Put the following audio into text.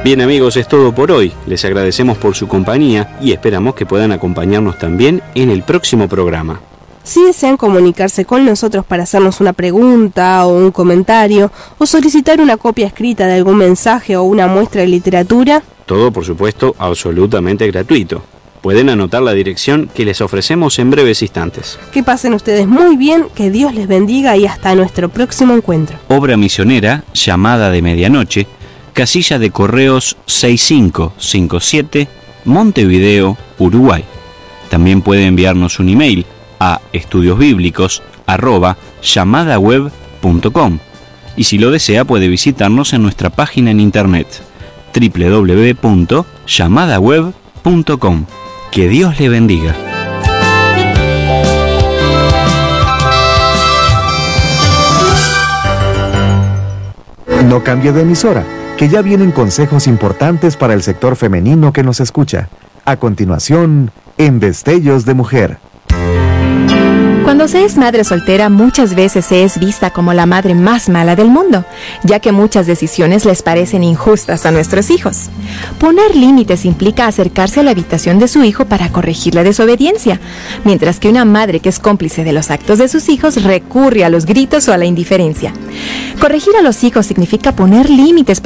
Bien amigos, es todo por hoy. Les agradecemos por su compañía y esperamos que puedan acompañarnos también en el próximo programa. Si desean comunicarse con nosotros para hacernos una pregunta o un comentario o solicitar una copia escrita de algún mensaje o una muestra de literatura, todo por supuesto absolutamente gratuito. Pueden anotar la dirección que les ofrecemos en breves instantes. Que pasen ustedes muy bien, que Dios les bendiga y hasta nuestro próximo encuentro. Obra misionera, Llamada de Medianoche, casilla de correos 6557, Montevideo, Uruguay. También puede enviarnos un email a estudiosbiblicos@llamadaweb.com y si lo desea puede visitarnos en nuestra página en internet www.llamadaweb.com. Que Dios le bendiga. No cambie de emisora, que ya vienen consejos importantes para el sector femenino que nos escucha. A continuación, en Destellos de Mujer. Cuando se es madre soltera, muchas veces se es vista como la madre más mala del mundo, ya que muchas decisiones les parecen injustas a nuestros hijos. Poner límites implica acercarse a la habitación de su hijo para corregir la desobediencia, mientras que una madre que es cómplice de los actos de sus hijos recurre a los gritos o a la indiferencia. Corregir a los hijos significa poner límites para